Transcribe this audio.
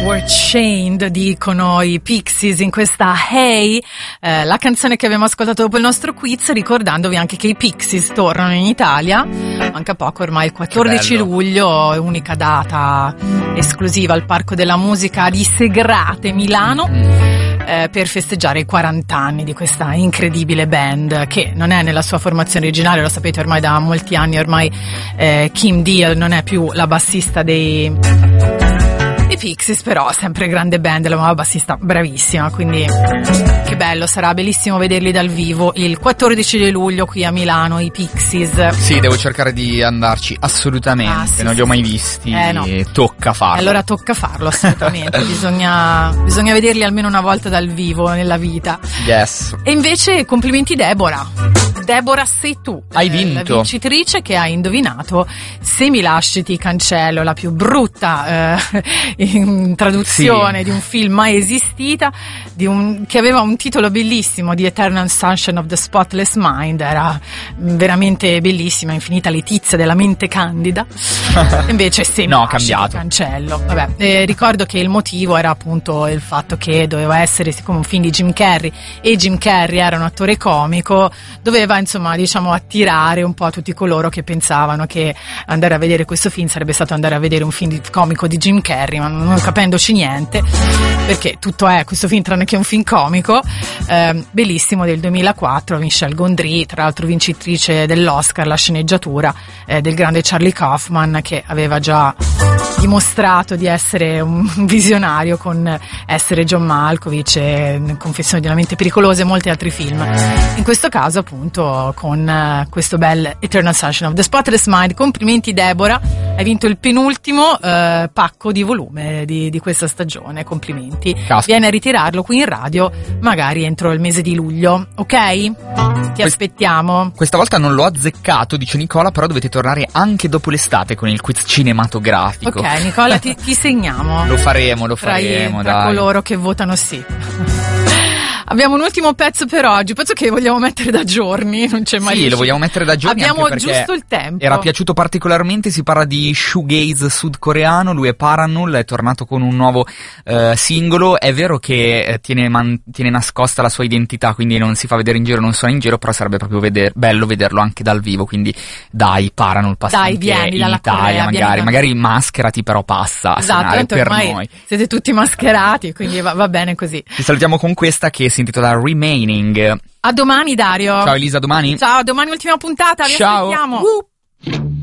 We're Chained, dicono i Pixies in questa Hey, la canzone che abbiamo ascoltato dopo il nostro quiz, ricordandovi anche che i Pixies tornano in Italia, manca poco ormai, il 14 luglio, unica data esclusiva al Parco della Musica di Segrate, Milano, per festeggiare i 40 anni di questa incredibile band che non è nella sua formazione originale, lo sapete ormai da molti anni, ormai Kim Deal non è più la bassista dei Pixies, però sempre grande band, la nuova bassista bravissima, quindi che bello, sarà bellissimo vederli dal vivo il 14 di luglio qui a Milano, i Pixies. Sì, devo cercare di andarci assolutamente, sì, non li ho mai visti, no. E tocca farlo. Allora tocca farlo assolutamente, bisogna vederli almeno una volta dal vivo nella vita. Yes. E invece complimenti Deborah, sei tu. Hai vinto. La vincitrice che ha indovinato Se mi lasci ti cancello, la più brutta in traduzione di un film mai esistita, che aveva un titolo bellissimo, The Eternal Sunshine of the Spotless Mind, era veramente bellissima, Infinita letizia della mente candida. Invece Se mi lasci ti cancello. Vabbè, ricordo che il motivo era appunto il fatto che doveva essere, siccome un film di Jim Carrey e Jim Carrey era un attore comico, doveva insomma diciamo attirare un po' tutti coloro che pensavano che andare a vedere questo film sarebbe stato andare a vedere un film comico di Jim Carrey, ma non capendoci niente, perché tutto è questo film tranne che un film comico, bellissimo, del 2004, Michel Gondry, tra l'altro vincitrice dell'Oscar, la sceneggiatura del grande Charlie Kaufman, che aveva già dimostrato di essere un visionario con Essere John Malkovich, Confessioni di una mente pericolosa e molti altri film. In questo caso appunto con questo bel Eternal Sunshine of the Spotless Mind. Complimenti Deborah, hai vinto il penultimo pacco di volume di questa stagione, complimenti. Vieni a ritirarlo qui in radio magari entro il mese di luglio, ok? Ti aspettiamo. Questa volta non l'ho azzeccato, dice Nicola, però dovete tornare anche dopo l'estate con il quiz cinematografico. Ok Nicola, ti segniamo. Lo faremo, tra coloro che votano sì. Abbiamo un ultimo pezzo per oggi, pezzo che vogliamo mettere da giorni, non c'è mai. Sì, lo vogliamo mettere da giorni. Abbiamo giusto il tempo. Era piaciuto particolarmente, si parla di shoegaze sudcoreano, lui è Paranul, è tornato con un nuovo singolo, è vero che tiene nascosta la sua identità, quindi non si fa vedere in giro, non suona in giro, però sarebbe proprio bello vederlo anche dal vivo, quindi dai Paranul, passa anche vieni in Italia, Corea, magari mascherati, però passa a suonare per ormai noi. Siete tutti mascherati, quindi va bene così. Ci salutiamo con questa che si intitola Remaining. A domani Dario. Ciao Elisa, a domani. Ciao, domani ultima puntata, vi aspettiamo.